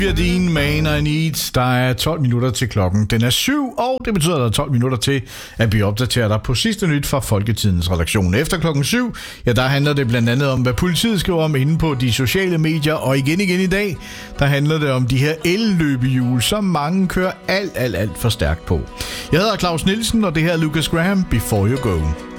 Dean, Man I Need. Der er 12 minutter til klokken. Den er 7, og det betyder, at der er 12 minutter til, at vi opdaterer dig på sidste nyt fra Folketidens redaktion. Efter klokken 7, ja, der handler det blandt andet om, hvad politiet skriver om inde på de sociale medier. Og igen i dag, der handler det om de her elløbehjul, som mange kører alt for stærkt på. Jeg hedder Claus Nielsen, og det her er Lucas Graham, Before You Go.